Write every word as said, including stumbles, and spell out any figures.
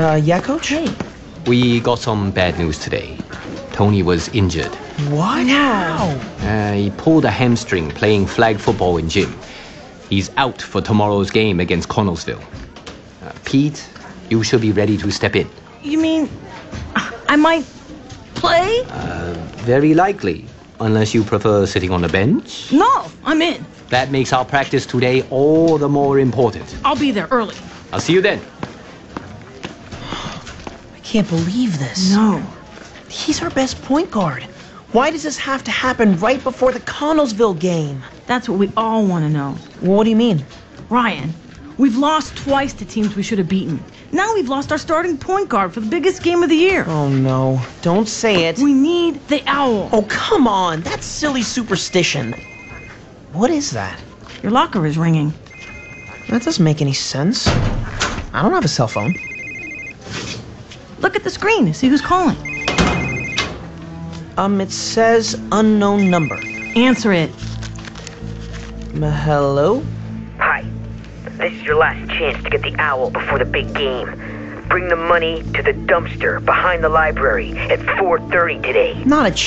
Uh, yeah, Coach? Hey. We got some bad news today. Tony was injured. What? How? Uh, he pulled a hamstring playing flag football in gym. He's out for tomorrow's game against Connellsville. Uh, Pete, you should be ready to step in. You mean I might play? Uh, very likely, unless you prefer sitting on the bench. No, I'm in. That makes our practice today all the more important. I'll be there early. I'll see you then. I can't believe this. No. He's our best point guard. Why does this have to happen right before the Connellsville game? That's what we all want to know. What do you mean? Ryan, we've lost twice to teams we should have beaten. Now we've lost our starting point guard for the biggest game of the year. Oh, no. Don't say it. We need the owl. Oh, come on. That's silly superstition. What is that? Your locker is ringing. That doesn't make any sense. I don't have a cell phone. Look at the screen. See who's calling. Um, it says unknown number. Answer it. M- hello? Hi. This is your last chance to get the owl before the big game. Bring the money to the dumpster behind the library at four thirty today. Not a